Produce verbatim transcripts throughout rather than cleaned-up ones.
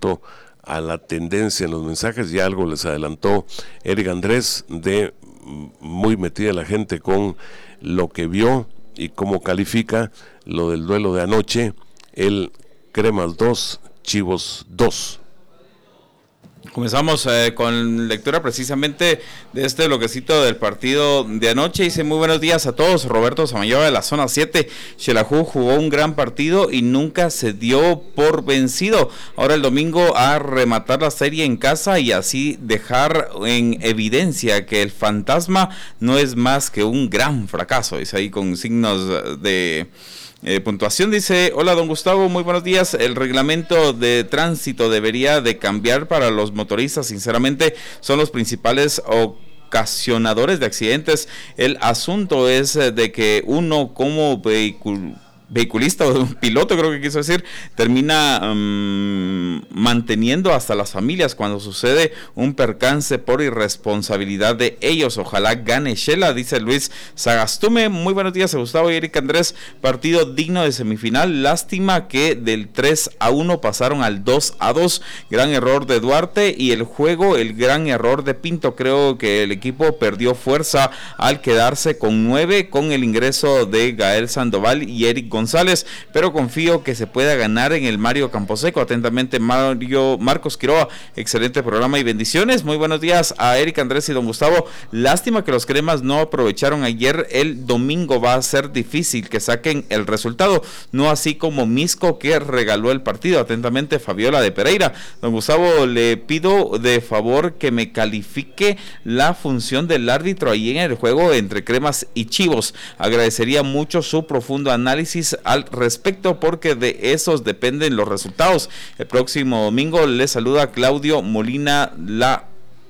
cuanto a la tendencia en los mensajes. Ya algo les adelantó Eric Andrés de muy metida la gente con lo que vio y cómo califica lo del duelo de anoche, el Cremas dos, Chivos dos. Comenzamos eh, con lectura precisamente de este bloquecito del partido de anoche. Dice: muy buenos días a todos. Roberto Samayoa de la zona siete. Xelajú jugó un gran partido y nunca se dio por vencido. Ahora el domingo a rematar la serie en casa y así dejar en evidencia que el fantasma no es más que un gran fracaso. Dice ahí con signos de... Eh, puntuación. Dice: hola don Gustavo, muy buenos días. El reglamento de tránsito debería de cambiar para los motoristas. Sinceramente son los principales ocasionadores de accidentes. El asunto es de que uno como vehículo vehiculista o un piloto, creo que quiso decir, termina um, manteniendo hasta las familias cuando sucede un percance por irresponsabilidad de ellos. Ojalá gane Shela, dice Luis Sagastume. Muy buenos días a Gustavo y Eric Andrés. Partido digno de semifinal. Lástima que del tres a uno pasaron al dos a dos. Gran error de Duarte y el juego, el gran error de Pinto. Creo que el equipo perdió fuerza al quedarse con nueve con el ingreso de Gael Sandoval y Eric González. González, pero confío que se pueda ganar en el Mario Camposeco. Atentamente, Mario Marcos Quiroa. Excelente programa y bendiciones. Muy buenos días a Eric Andrés y don Gustavo. Lástima que los cremas no aprovecharon ayer. El domingo va a ser difícil que saquen el resultado, no así como Misco, que regaló el partido. Atentamente, Fabiola de Pereira. Don Gustavo, le pido de favor que me califique la función del árbitro ahí en el juego entre Cremas y Chivos. Agradecería mucho su profundo análisis al respecto, porque de esos dependen los resultados. El próximo domingo les saluda Claudio Molina La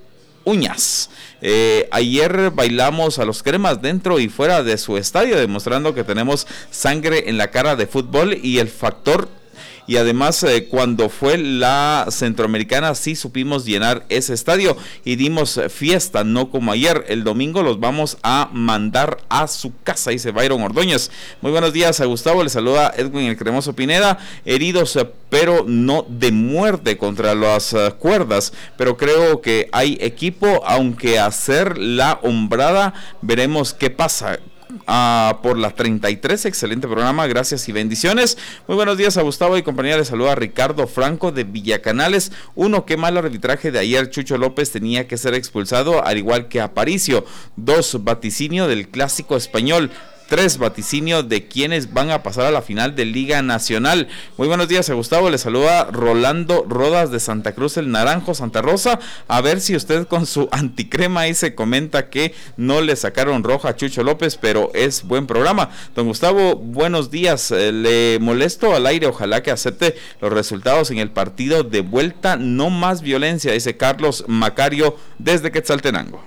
Uñas. Eh, ayer bailamos a los cremas dentro y fuera de su estadio, demostrando que tenemos sangre en la cara de fútbol y el factor. Y además eh, cuando fue la Centroamericana sí supimos llenar ese estadio y dimos fiesta, no como ayer. El domingo los vamos a mandar a su casa, dice Byron Ordóñez. Muy buenos días a Gustavo, le saluda Edwin el Cremoso Pineda. Heridos eh, pero no de muerte contra las uh, cuerdas, pero creo que hay equipo, aunque hacer la hombrada, veremos qué pasa. Uh, por la treinta y tres, excelente programa, gracias y bendiciones. Muy buenos días a Gustavo y compañía, les saluda Ricardo Franco de Villacanales. Uno, qué mal arbitraje de ayer. Chucho López tenía que ser expulsado, al igual que Aparicio. Dos, vaticinio del clásico español. Tres, vaticinio de quienes van a pasar a la final de Liga Nacional. Muy buenos días a Gustavo, le saluda Rolando Rodas de Santa Cruz el Naranjo, Santa Rosa. A ver si usted con su anticrema ahí se comenta que no le sacaron roja a Chucho López, pero es buen programa. Don Gustavo, buenos días, le molesto al aire, ojalá que acepte los resultados en el partido de vuelta, no más violencia, dice Carlos Macario desde Quetzaltenango.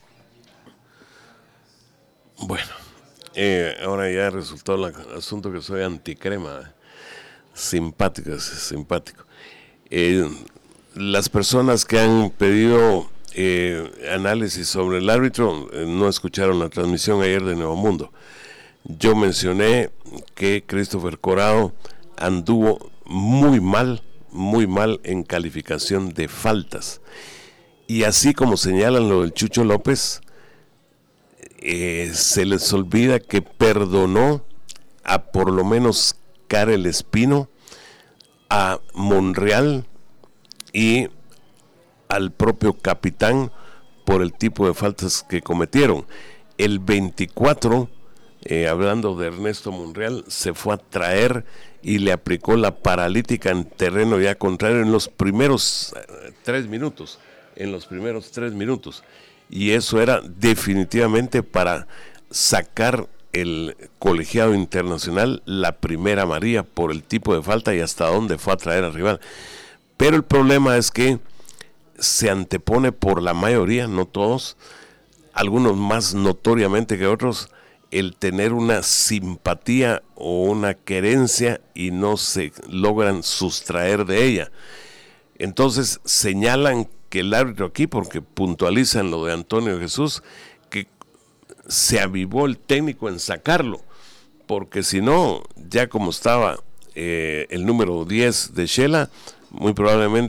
Bueno. Eh, ahora ya resultó el asunto que soy anticrema. Simpático, simpático. Eh, las personas que han pedido eh, análisis sobre el árbitro eh, no escucharon la transmisión ayer de Nuevo Mundo. Yo mencioné que Christopher Corado anduvo muy mal, muy mal en calificación de faltas. Y así como señalan lo del Chucho López, Eh, se les olvida que perdonó a por lo menos Karel Espino, a Monreal y al propio capitán por el tipo de faltas que cometieron. El veinticuatro, eh, hablando de Ernesto Monreal, se fue a traer y le aplicó la paralítica en terreno ya contrario en los primeros eh, tres minutos, en los primeros tres minutos. Y eso era definitivamente para sacar el colegiado internacional la primera amarilla por el tipo de falta y hasta dónde fue a traer al rival. Pero el problema es que se antepone por la mayoría, no todos, algunos más notoriamente que otros, el tener una simpatía o una querencia y no se logran sustraer de ella. Entonces señalan que el árbitro aquí, porque puntualizan lo de Antonio Jesús, que se avivó el técnico en sacarlo, porque si no, ya como estaba eh, el número diez de Shela, muy probablemente